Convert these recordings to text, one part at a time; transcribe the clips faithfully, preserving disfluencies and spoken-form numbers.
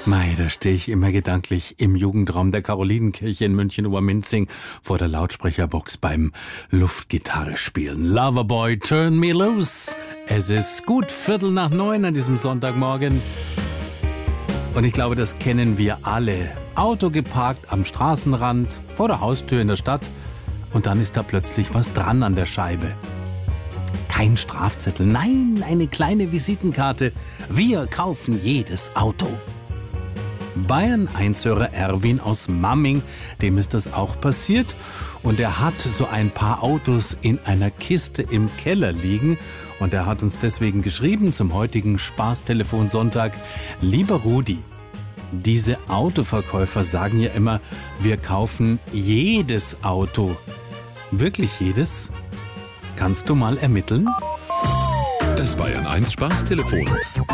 Mei, da stehe ich immer gedanklich im Jugendraum der Karolinenkirche in München-Oberminzing vor der Lautsprecherbox beim Luftgitarre spielen. Loverboy, turn me loose. Es ist gut Viertel nach neun an diesem Sonntagmorgen. Und ich glaube, das kennen wir alle. Auto geparkt am Straßenrand, vor der Haustür in der Stadt. Und dann ist da plötzlich was dran an der Scheibe. Kein Strafzettel, nein, eine kleine Visitenkarte. Wir kaufen jedes Auto. Bayern eins-Hörer Erwin aus Mamming, dem ist das auch passiert. Und er hat so ein paar Autos in einer Kiste im Keller liegen. Und er hat uns deswegen geschrieben zum heutigen Spaßtelefon-Sonntag: Lieber Rudi, diese Autoverkäufer sagen ja immer, wir kaufen jedes Auto. Wirklich jedes? Kannst du mal ermitteln? Das Bayern eins Spaßtelefon.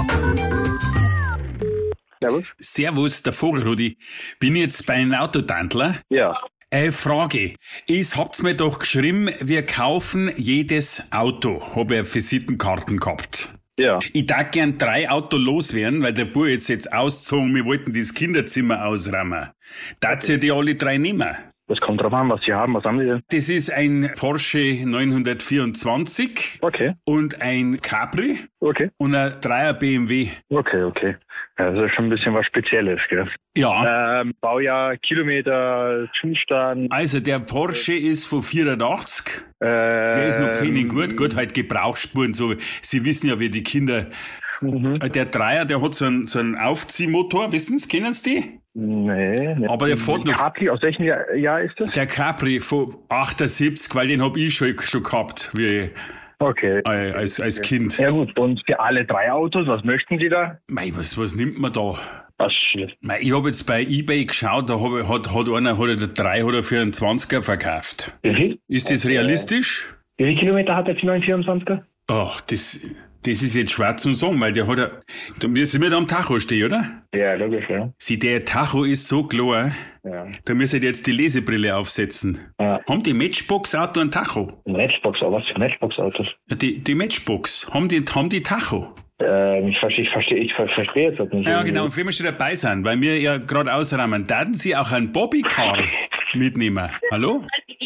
Servus. Servus, der Vogelrudi. Bin jetzt bei einem Autotantler? Ja. Äh, Frage. Ihr habt's mir doch geschrieben, wir kaufen jedes Auto. Hab ich Visitenkarten gehabt. Ja. Ich darf gern drei Autos loswerden, weil der Bub jetzt jetzt ausgezogen, wir wollten das Kinderzimmer ausräumen. Darf ihr die alle drei nehmen? Das kommt drauf an, was Sie haben. Was haben Sie denn? Das ist ein Porsche neunhundertvierundzwanzig. Okay. Und ein Capri. Okay. Und ein Dreier B M W. Okay, okay. Ja, das ist schon ein bisschen was Spezielles, gell? Ja. Ähm, Baujahr, Kilometer, Zustand. Also der Porsche ist von vierundachtzig. Ähm, Der ist noch fein gut. Gut, halt Gebrauchsspuren. So. Sie wissen ja, wie die Kinder... Mhm. Der Dreier, der hat so einen, so einen Aufziehmotor. Wissen Sie, kennen Sie die? Nee. nee. Aber der fährt noch... Capri, aus welchem Jahr, Jahr ist das? Der Capri von achtundsiebzig, weil den hab ich schon, schon gehabt, wie Okay. äh, als, als Kind. Ja gut, und für alle drei Autos, was möchten Sie da? Mei, was, was nimmt man da? Was? Mei, ich hab jetzt bei eBay geschaut, da hab, ich- hat, hat einer hat der drei oder für einen zwanziger verkauft. Wie viel? Ist das realistisch? Wie viele Kilometer hat der neun vierundzwanziger? Ach, das, das ist jetzt schwer zum sagen, weil der hat ja, da wir sind wir da am Tacho stehen, oder? Ja, logisch, ja. Sieh, der Tacho ist so klar, ja. da müsst ihr jetzt die Lesebrille aufsetzen. Ja. Haben die Matchbox-Auto einen Tacho? Ein Matchbox, aber was für Matchbox-Autos? Ja, Die, die Matchbox, haben die, haben die Tacho? Ähm, ich verstehe, ich verstehe, ich ver- verstehe jetzt das nicht. Ja, genau, und wenn wir schon dabei sind, weil wir ja gerade ausräumen, daten Sie auch einen Bobbycar mitnehmen? Hallo?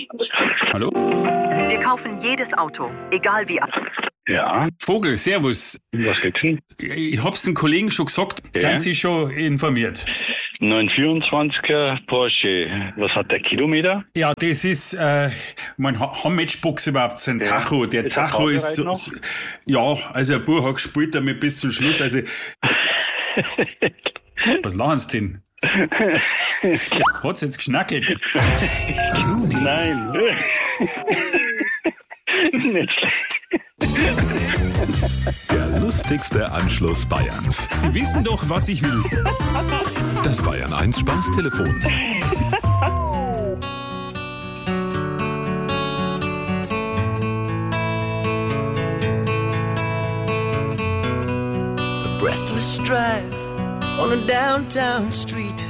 Hallo? Wir kaufen jedes Auto, egal wie. Ja, Vogel, servus. was gibt's denn? Ich hab's den Kollegen schon gesagt, Ja. sind Sie schon informiert? neun vierundzwanziger Porsche. Was hat der Kilometer? Ja, das ist, äh, man haben Matchbox überhaupt seinen Ja. Tacho. Der Ist der Tacho ist, so, fahrbereit so, ja, also ein Bub hat gespielt damit bis zum Schluss. Also, was lachen Sie denn? Hat's jetzt geschnackelt? Nein. Nicht schlecht. Der lustigste Anschluss Bayerns. Sie wissen doch, was ich will. Das Bayern eins Spaßtelefon. A breathless drive on a downtown street.